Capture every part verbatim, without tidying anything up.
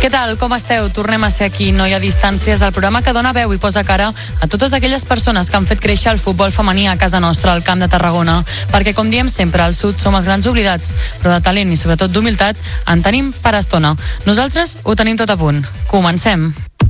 Què tal? Com esteu? Tornem a ser aquí, No hi ha distàncies, el programa que dona veu i posa cara a totes aquelles persones que han fet créixer el futbol femení a casa nostra, al Camp de Tarragona. Perquè, com diem sempre, al sud som els grans oblidats, però de talent i sobretot d'humilitat en tenim per estona. Nosaltres ho tenim tot a punt. Comencem.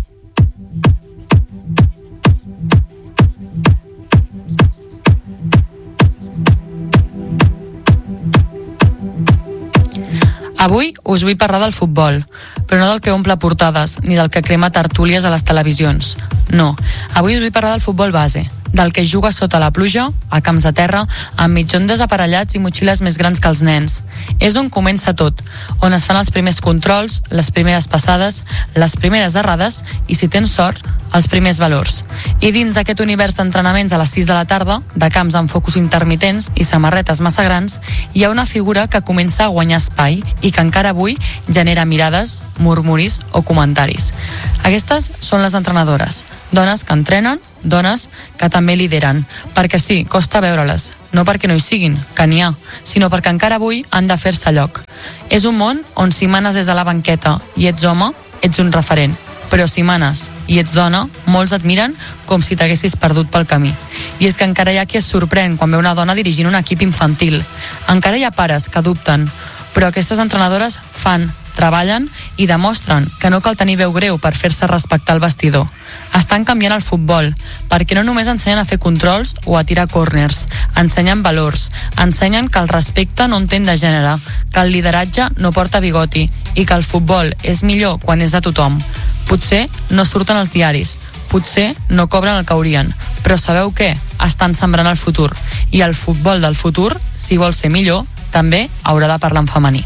Avui us vull parlar del futbol, però no del que omple portades, ni del que crema tertúlies a les televisions. No, avui us vull parlar del futbol base, del que juga sota la pluja, a camps de terra, amb mitjons desaparellats i motxilles més grans que els nens. És on comença tot, on es fan els primers controls, les primeres passades, les primeres errades i, si tens sort, els primers valors. I dins d'aquest univers d'entrenaments a les sis de la tarda, de camps amb focus intermitents i samarretes massa grans, hi ha una figura que comença a guanyar espai i que encara avui genera mirades, murmuris o comentaris. Aquestes són les entrenadores, dones que entrenen, dones que també lideren, perquè sí, costa veure-les, no perquè no hi siguin, que n'hi ha, sinó perquè encara avui han de fer-se lloc. És un món on si manes des de la banqueta i ets home, ets un referent, però si manes i ets dona, molts et miren com si t'haguessis perdut pel camí. I és que encara hi ha qui es sorprèn quan veu una dona dirigint un equip infantil. Encara hi ha pares que dubten, però aquestes entrenadores fan, treballen i demostren que no cal tenir veu greu per fer-se respectar el vestidor. Estan canviant el futbol, perquè no només ensenyen a fer controls o a tirar córners, ensenyen valors, ensenyen que el respecte no entén de gènere, que el lideratge no porta bigoti i que el futbol és millor quan és de tothom. Potser no surten als diaris, potser no cobren el que haurien, però sabeu què? Estan sembrant el futur. I el futbol del futur, si vol ser millor, també haurà de parlar en femení.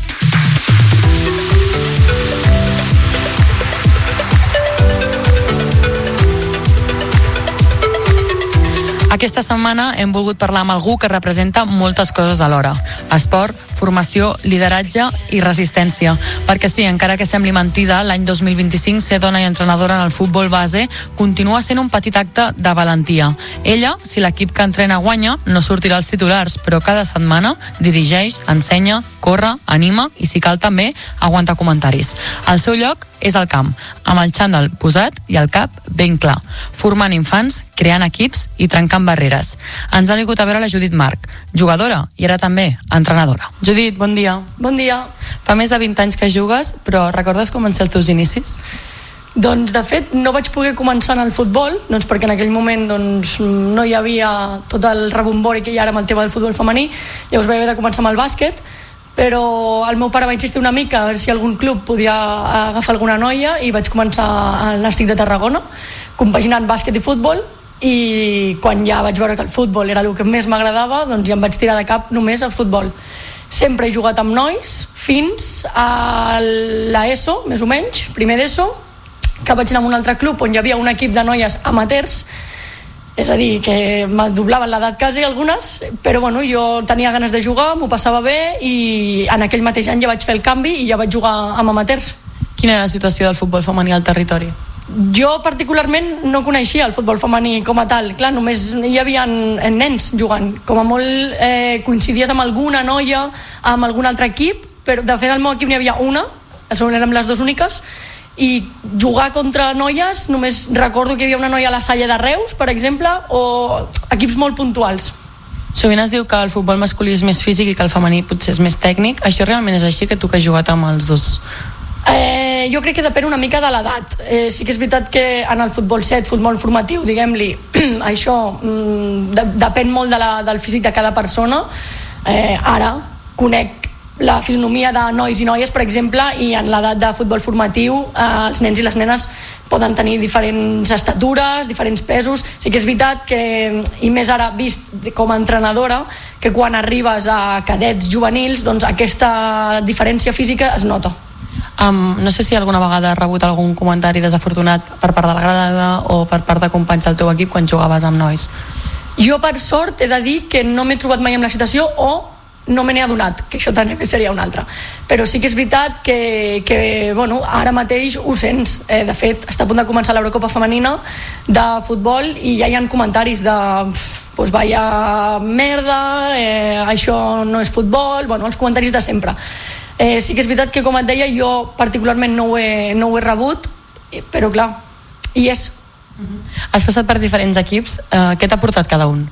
Aquesta setmana hem volgut parlar amb algú que representa moltes coses alhora. Esport, formació, lideratge i resistència. Perquè sí, encara que sembli mentida, l'any dos mil vint-i-cinc ser dona i entrenadora en el futbol base continua sent un petit acte de valentia. Ella, si l'equip que entrena guanya, no sortirà als titulars, però cada setmana dirigeix, ensenya, corre, anima i, si cal també, aguanta comentaris. El seu lloc és al camp, amb el xandall posat i el cap ben clar, formant infants, creant equips i trencant barreres. Ens ha vingut a veure la Judit March, jugadora i ara també entrenadora. Judit, bon dia. Bon dia. Fa més de vint anys que jugues, però recordes com van ser els teus inicis? Doncs, de fet, no vaig poder començar en el futbol, doncs perquè en aquell moment doncs, no hi havia tot el rebombori que hi ha ara amb el tema del futbol femení, llavors vaig haver de començar amb el bàsquet, però el meu pare va insistir una mica a veure si algun club podia agafar alguna noia i vaig començar a l'Nàstic de Tarragona, compaginant bàsquet i futbol, i quan ja vaig veure que el futbol era el que més m'agradava, doncs ja em vaig tirar de cap només al futbol. Sempre he jugat amb nois fins a l'ESO, més o menys, primer d'ESO, que vaig anar a un altre club on hi havia un equip de noies amateurs, és a dir, que me doblaven l'edat quasi algunes, però bueno, jo tenia ganes de jugar, m'ho passava bé i en aquell mateix any ja vaig fer el canvi i ja vaig jugar amb amateurs. Quina era la situació del futbol femení al territori? Jo particularment no coneixia el futbol femení com a tal, clar, només hi havia nens jugant, com a molt eh, coincidies amb alguna noia, amb algun altre equip, però de fet al meu equip n'hi havia una, érem les dues úniques, i jugar contra noies, només recordo que hi havia una noia a la Salle de Reus, per exemple, o equips molt puntuals. Sovint es diu que el futbol masculí és més físic i que el femení potser és més tècnic. Això realment és així, que tu que has jugat amb els dos? Eh, jo crec que depèn una mica de l'edat. Eh, sí que és veritat que en el futbol set, futbol formatiu, diguem-li, això mm, de, depèn molt de la, del físic de cada persona. Eh, ara conec la fisonomia de nois i noies, per exemple, i en l'edat de futbol formatiu eh, els nens i les nenes poden tenir diferents estatures, diferents pesos. Sí que és veritat que, i més ara vist com a entrenadora, que quan arribes a cadets juvenils, doncs aquesta diferència física es nota. Um, no sé si alguna vegada has rebut algun comentari desafortunat per part de la grada o per part de companys del teu equip quan jugaves amb nois. Jo, per sort, he de dir que no m'he trobat mai en la situació o no me n'he adonat, que això també seria una altra. Però sí que és veritat que, que bueno, ara mateix ho sents. Eh, de fet, està a punt de començar l'Eurocopa femenina de futbol i ja hi ha comentaris de pues vaya merda, eh, això no és futbol, bueno, els comentaris de sempre. Eh, sí que és veritat que, com et deia, jo particularment no ho he, no ho he rebut, però clar, hi és. Uh-huh. Has passat per diferents equips, eh, què t'ha portat cada un?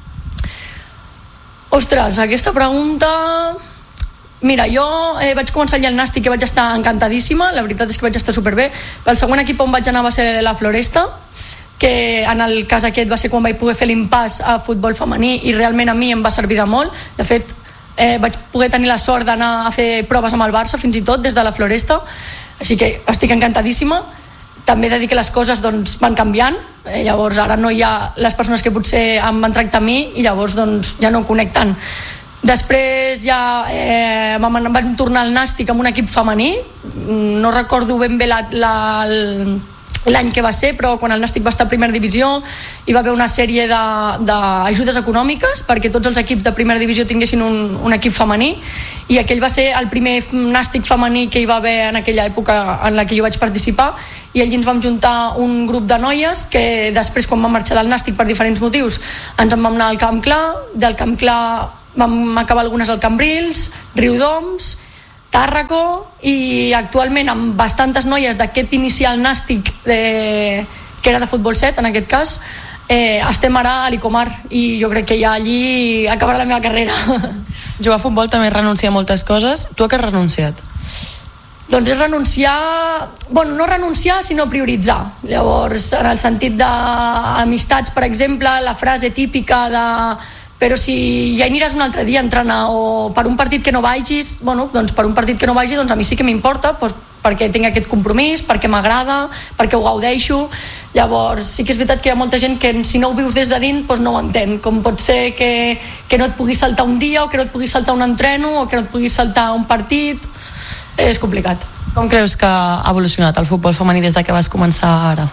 Ostres, aquesta pregunta... Mira, jo eh, vaig començar allà al Nàstic i vaig estar encantadíssima, la veritat és que vaig estar superbé. El següent equip on vaig anar va ser la Floresta, que en el cas aquest va ser quan vaig poder fer l'impàs a futbol femení i realment a mi em va servir de molt. De fet, eh, vaig poder tenir la sort d'anar a fer proves amb el Barça fins i tot des de la Floresta, així que estic encantadíssima. També he de dir que les coses doncs, van canviant, eh, llavors ara no hi ha les persones que potser em van tractar a mi i llavors doncs, ja no ho conec tant. Després ja eh, vam, vam tornar al Nàstic amb un equip femení, no recordo ben bé la, la, l'any que va ser, però quan el Nàstic va estar a primera divisió hi va haver una sèrie d'ajudes econòmiques perquè tots els equips de primera divisió tinguessin un, un equip femení, i aquell va ser el primer Nàstic femení que hi va haver en aquella època en la que jo vaig participar, i allí ens vam juntar un grup de noies que després, quan vam marxar del Nàstic per diferents motius, ens en vam anar al Camp Clar. Del Camp Clar vam acabar algunes al Cambrils, Riudoms, Tàrraco, i actualment amb bastantes noies d'aquest inicial Nàstic de, que era de futbol set en aquest cas, eh, estem ara a l'Icomar, i jo crec que ja allí acabarà la meva carrera. Jugar a futbol també és renunciar a moltes coses. Tu a què has renunciat? Doncs és renunciar, bueno, no renunciar sinó prioritzar. Llavors, en el sentit d'amistats, per exemple, la frase típica de però si ja aniràs un altre dia a entrenar, o per un partit que no vagis, bueno, doncs per un partit que no vagi, doncs a mi sí que m'importa, doncs perquè tinc aquest compromís, perquè m'agrada, perquè ho gaudeixo. Llavors sí que és veritat que hi ha molta gent que si no ho vius des de dins doncs no ho entén, com pot ser que, que no et puguis saltar un dia, o que no et puguis saltar un entreno, o que no et puguis saltar un partit. És complicat. Com creus que ha evolucionat el futbol femení des de que vas començar ara?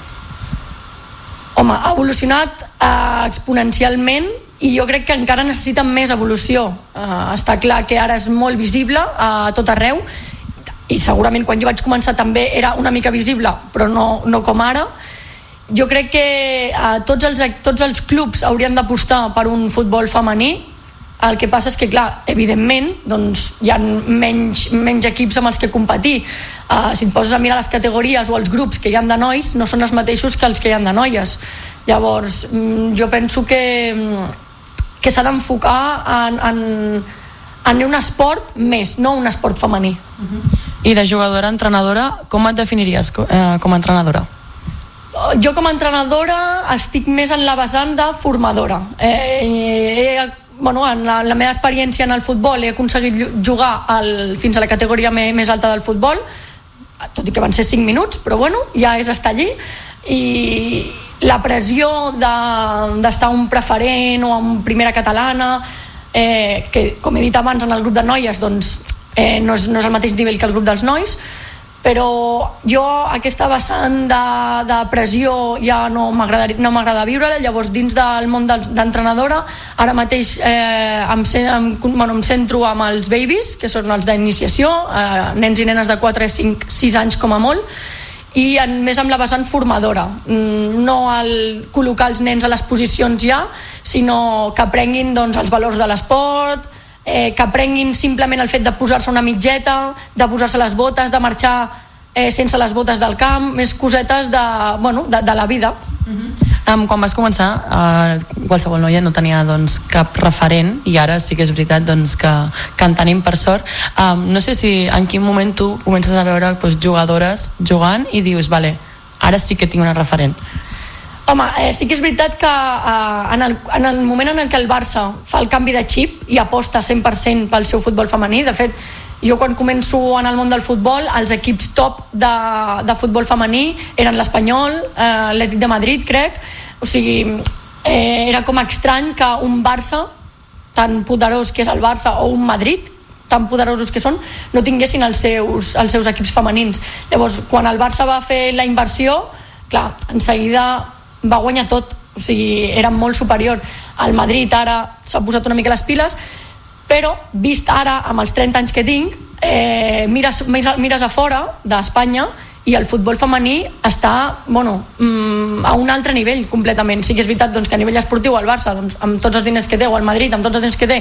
Home, ha evolucionat eh, exponencialment, i jo crec que encara necessiten més evolució. Uh, està clar que ara és molt visible a tot arreu, i segurament quan jo vaig començar també era una mica visible, però no, no com ara. Jo crec que uh, tots, els, tots els clubs haurien d'apostar per un futbol femení. El que passa és que, clar, evidentment doncs, hi ha menys, menys equips amb els que competir. Uh, si et poses a mirar les categories o els grups que hi ha de nois, no són els mateixos que els que hi ha de noies. Llavors, jo penso que que s'ha d'enfocar en, en, en un esport més, no un esport femení. Uh-huh. I de jugadora a entrenadora, com et definiries eh, com a entrenadora? Jo com a entrenadora estic més en la vessant de formadora. Eh, eh, bueno, en la, la meva experiència en el futbol he aconseguit jugar al, fins a la categoria me, més alta del futbol, tot i que van ser cinc minuts, però bueno, ja és estar allí, i la pressió de, d'estar un preferent o en primera catalana, eh, que com he dit abans en el grup de noies doncs, eh, no, és, no és el mateix nivell que el grup dels nois, però jo aquesta vessant de, de pressió ja no m'agrada, no m'agrada viure-la. Llavors dins del món de, d'entrenadora ara mateix eh, em, em, bueno, em centro amb els babies, que són els d'iniciació, eh, nens i nenes de quatre, cinc, sis anys com a molt, i en, més amb la vessant formadora, no el col·locar els nens a les posicions ja, sinó que aprenguin doncs, els valors de l'esport, eh, que aprenguin simplement el fet de posar-se una mitgeta, de posar-se les botes, de marxar eh, sense les botes del camp, més cosetes de, bueno, de, de la vida. Uh-huh. Um, quan vas començar, uh, qualsevol noia no tenia doncs, cap referent, i ara sí que és veritat doncs, que, que en tenim per sort. Um, no sé si en quin moment tu comences a veure doncs, jugadores jugant i dius, vale, ara sí que tinc una referent. Home, eh, sí que és veritat que eh, en, el, en el moment en què el Barça fa el canvi de xip i aposta cent per cent pel seu futbol femení, de fet, jo quan començo en el món del futbol, els equips top de, de futbol femení eren l'Espanyol, eh, l'Atlètic de Madrid, crec. O sigui, eh, era com estrany que un Barça, tan poderós que és el Barça, o un Madrid, tan poderosos que són, no tinguessin els seus, els seus equips femenins. Llavors, quan el Barça va fer la inversió, clar, en seguida va guanyar tot. O sigui, era molt superior. El Madrid ara s'ha posat una mica les piles, però vist ara amb els trenta anys que tinc, eh, mires, mires a fora d'Espanya i el futbol femení està bueno, mm, a un altre nivell completament. Sí que és veritat doncs, que a nivell esportiu el Barça doncs, amb tots els diners que té, o el Madrid amb tots els diners que té,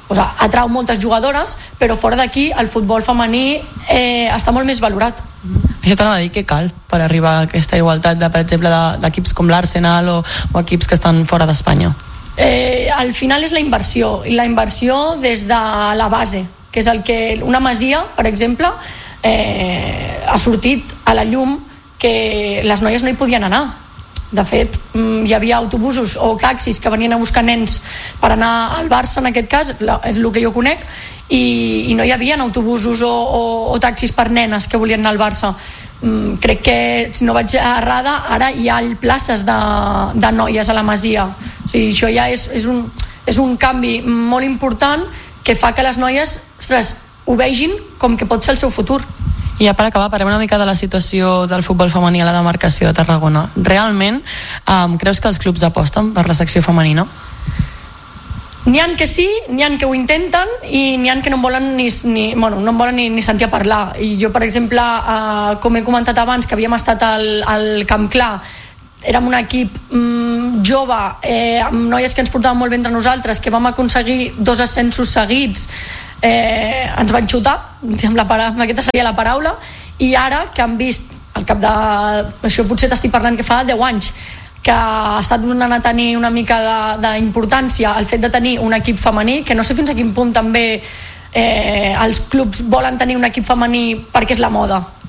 o sigui, atrau moltes jugadores, però fora d'aquí el futbol femení eh, està molt més valorat. Això t'anava a dir, què cal per arribar a aquesta igualtat de, per exemple, d'equips com l'Arsenal o, o equips que estan fora d'Espanya? Eh, al final és la inversió, i la inversió des de la base, que és el que una masia, per exemple, eh, ha sortit a la llum que les noies no hi podien anar. De fet, hi havia autobusos o taxis que venien a buscar nens per anar al Barça, en aquest cas, és el que jo conec, i, i no hi havia autobusos o, o, o taxis per nenes que volien anar al Barça. Mm, crec que, si no vaig errada, ara hi ha places de, de noies a la masia. O sigui, això ja és, és, un, és un canvi molt important que fa que les noies, ostres, ho vegin com que pot ser el seu futur. I ja per acabar, parlem una mica de la situació del futbol femení a la demarcació de Tarragona. Realment, um, creus que els clubs aposten per la secció femenina? N'hi ha que sí, n'hi ha que ho intenten i n'hi ha que no en volen ni, ni, bueno, no en volen ni, ni sentir a parlar. I jo, per exemple, uh, com he comentat abans, que havíem estat al, al Camp Clar, érem un equip mm, jove, eh, amb noies que ens portaven molt bé entre nosaltres, que vam aconseguir dos ascensos seguits, eh, ens van xutar, amb, la, amb aquesta seria la paraula, i ara que han vist al cap de, això potser t'estic parlant que fa deu anys, que ha estat donant a tenir una mica d'importància el fet de tenir un equip femení, que no sé fins a quin punt també eh, els clubs volen tenir un equip femení perquè és la moda.